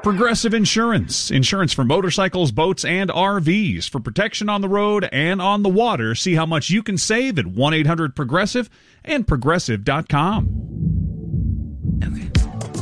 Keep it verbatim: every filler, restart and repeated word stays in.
Progressive Insurance. Insurance for motorcycles, boats, and R Vs. For protection on the road and on the water, see how much you can save at one eight hundred progressive and progressive dot com.